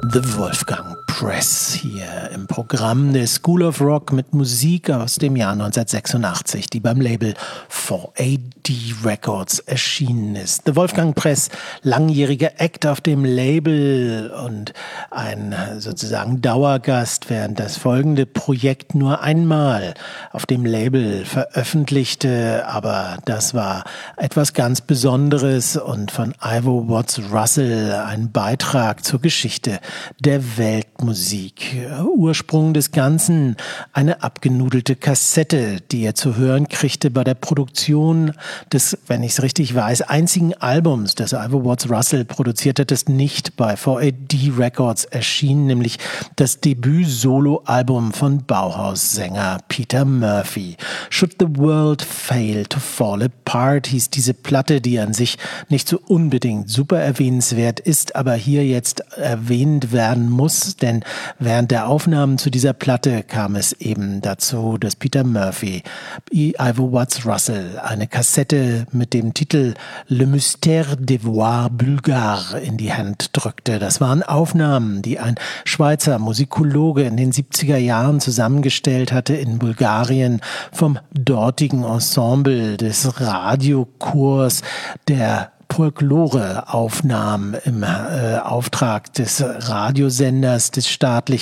The Wolfgang Press hier im Programm der School of Rock mit Musik aus dem Jahr 1986, die beim Label 4AD Records erschienen ist. The Wolfgang Press, langjähriger Act auf dem Label und ein sozusagen Dauergast, während das folgende Projekt nur einmal auf dem Label veröffentlichte, aber das war etwas ganz Besonderes und von Ivo Watts Russell ein Beitrag zur Geschichte der Weltmusik. Ursprung des Ganzen eine abgenudelte Kassette, die er zu hören kriegte bei der Produktion des, wenn ich es richtig weiß, einzigen Albums, das Ivo Watts Russell produziert hat, das nicht bei 4AD Records erschien, nämlich das Debüt-Solo-Album von Bauhaus-Sänger Peter Murphy. Should the World Fail to Fall Apart hieß diese Platte, die an sich nicht so unbedingt super erwähnenswert ist, aber hier jetzt erwähnt werden muss, denn während der Aufnahmen zu dieser Platte kam es eben dazu, dass Peter Murphy Ivo Watts Russell eine Kassette mit dem Titel Le Mystère des Voix Bulgares in die Hand drückte. Das waren Aufnahmen, die ein Schweizer Musikologe in den 70er Jahren zusammengestellt hatte in Bulgarien vom dortigen Ensemble des Radiochors der Folklore-Aufnahmen im Auftrag des Radiosenders, des staatlichen